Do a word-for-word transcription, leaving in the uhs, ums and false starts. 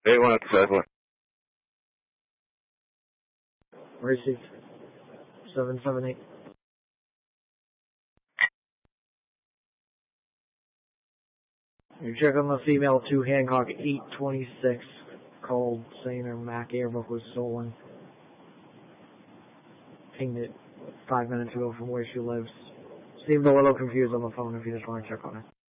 eight one at the Southwest. Received. seven seven eight. You check on the female two Hancock eight twenty-six called saying her Mac Airbook was stolen. Pinged it five minutes ago from where she lives. Seemed a little confused on the phone if you just want to check on it.